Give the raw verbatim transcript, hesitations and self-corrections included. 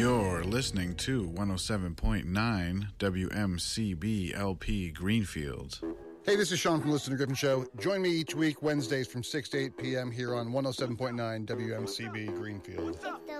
You're listening to one oh seven point nine W M C B L P Greenfield. Hey, this is Sean from Listen to Griffin Show. Join me each week, Wednesdays from six to eight p.m. here on one oh seven point nine W M C B Greenfield.